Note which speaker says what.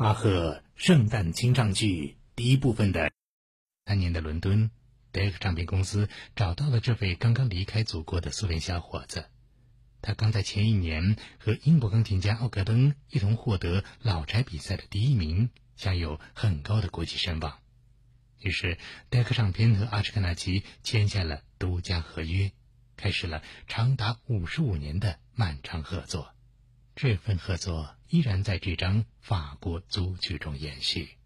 Speaker 1: 巴赫圣诞清唱剧第一部分的3年的伦敦，德克唱片公司找到了这位刚刚离开祖国的苏联小伙子。他刚在前一年和英国钢琴家奥格登一同获得老柴比赛的第1名，享有很高的国际声望。于是德克唱片和阿什肯纳奇签下了独家合约，开始了长达55年的漫长合作。这份合作依然在这张法国组曲中延续。